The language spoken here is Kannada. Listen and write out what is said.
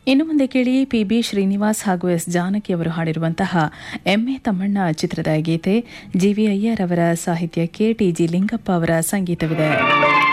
ಇನ್ನು ಮುಂದೆ ಕೇಳಿ ಪಿ.ಬಿ. ಶ್ರೀನಿವಾಸ್ ಹಾಗೂ ಎಸ್. ಜಾನಕಿ ಅವರು ಹಾಡಿರುವಂತಹ ಎಂ.ಎ. ತಮ್ಮಣ್ಣ ಚಿತ್ರದ ಗೀತೆ. ಜಿ.ವಿ. ಅಯ್ಯರ್ ಅವರ ಸಾಹಿತ್ಯಕ್ಕೆ ಟಿ.ಜಿ. ಲಿಂಗಪ್ಪ ಅವರ ಸಂಗೀತವಿದೆ.